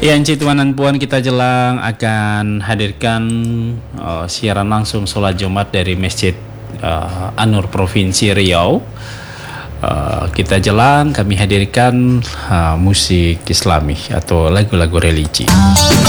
Ya, Encik Tuan dan Puan, kita jelang akan hadirkan siaran langsung sholat Jumat dari Masjid An-Nur Provinsi Riau. Kita jelang kami hadirkan musik Islami atau lagu-lagu religi.